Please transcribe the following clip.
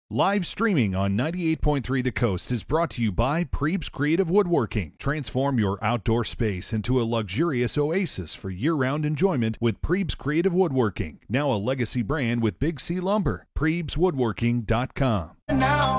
Live streaming on 98.3 The Coast is brought to you by Prebes Creative Woodworking. Transform your outdoor space into a luxurious oasis for year-round enjoyment with Prebes Creative Woodworking. Now a legacy brand with Big C Lumber. PrebesWoodworking.com. Now